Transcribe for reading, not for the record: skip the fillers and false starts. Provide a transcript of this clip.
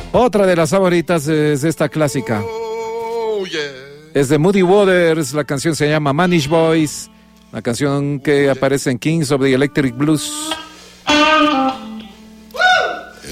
Otra de las favoritas es esta clásica. Oh, yeah. Es de Muddy Waters, la canción se llama Manish Boys, la canción que aparece en Kings of the Electric Blues.